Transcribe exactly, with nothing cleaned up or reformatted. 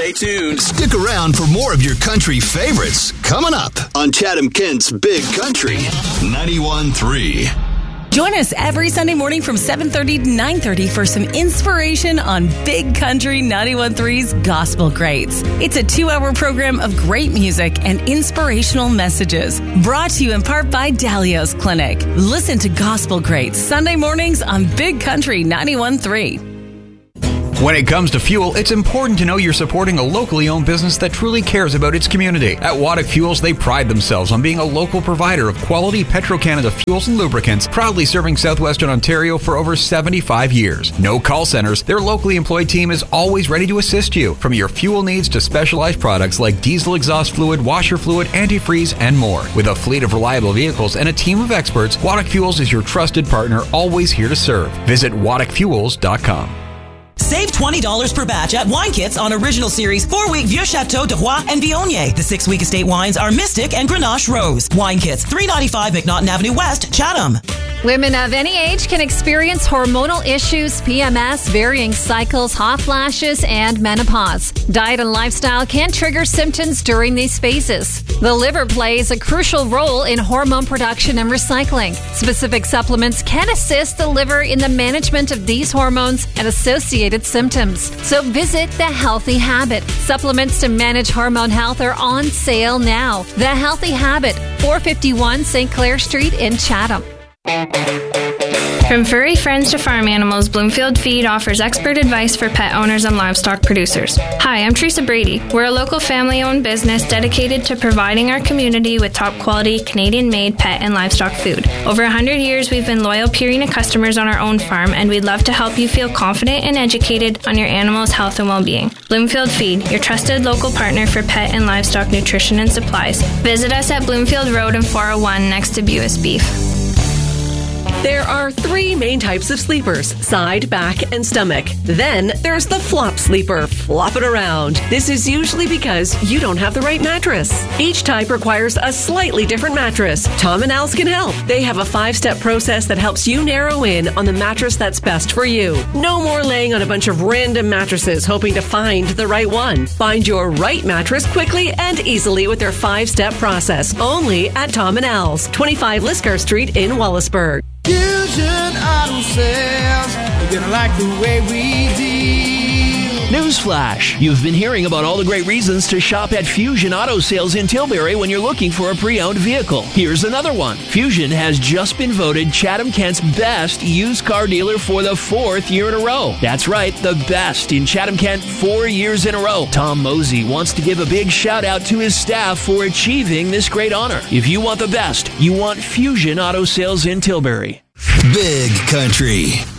Stay tuned. Stick around for more of your country favorites coming up on Chatham Kent's Big Country ninety-one point three. Join us every Sunday morning from seven thirty to nine thirty for some inspiration on Big Country ninety-one point three's Gospel Greats. It's a two-hour program of great music and inspirational messages. Brought to you in part by Dalio's Clinic. Listen to Gospel Greats Sunday mornings on Big Country ninety-one point three. When it comes to fuel, it's important to know you're supporting a locally owned business that truly cares about its community. At Waddick Fuels, they pride themselves on being a local provider of quality Petro-Canada fuels and lubricants, proudly serving southwestern Ontario for over seventy-five years. No call centers, their locally employed team is always ready to assist you, from your fuel needs to specialized products like diesel exhaust fluid, washer fluid, antifreeze, and more. With a fleet of reliable vehicles and a team of experts, Waddick Fuels is your trusted partner, always here to serve. Visit waddick fuels dot com. Save twenty dollars per batch at Wine Kits on Original Series four-week Vieux Chateau de Roy and Viognier. The six-week estate wines are Mystic and Grenache Rose. Wine Kits, three ninety-five McNaughton Avenue West, Chatham. Women of any age can experience hormonal issues, P M S, varying cycles, hot flashes, and menopause. Diet and lifestyle can trigger symptoms during these phases. The liver plays a crucial role in hormone production and recycling. Specific supplements can assist the liver in the management of these hormones and associated symptoms. So visit The Healthy Habit. Supplements to manage hormone health are on sale now. The Healthy Habit, four fifty-one Saint Clair Street in Chatham. From furry friends to farm animals, Bloomfield Feed offers expert advice for pet owners and livestock producers. Hi, I'm Teresa Brady. We're a local family-owned business dedicated to providing our community with top-quality, Canadian-made pet and livestock food. Over one hundred years, we've been loyal Purina customers on our own farm, and we'd love to help you feel confident and educated on your animal's health and well-being. Bloomfield Feed, your trusted local partner for pet and livestock nutrition and supplies. Visit us at Bloomfield Road and four oh one next to Buis Beef. There are three main types of sleepers: side, back, and stomach. Then there's the flop sleeper, flop it around. This is usually because you don't have the right mattress. Each type requires a slightly different mattress. Tom and Al's can help. They have a five-step process that helps you narrow in on the mattress that's best for you. No more laying on a bunch of random mattresses hoping to find the right one. Find your right mattress quickly and easily with their five-step process. Only at Tom and Al's, twenty-five Liscar Street in Wallaceburg. Fusion Auto Sales, you're gonna like the way we deal. Newsflash! You've been hearing about all the great reasons to shop at Fusion Auto Sales in Tilbury when you're looking for a pre-owned vehicle. Here's another one. Fusion has just been voted Chatham Kent's best used car dealer for the fourth year in a row. That's right, the best in Chatham Kent four years in a row. Tom Mosey wants to give a big shout out to his staff for achieving this great honor. If you want the best, you want Fusion Auto Sales in Tilbury. Big Country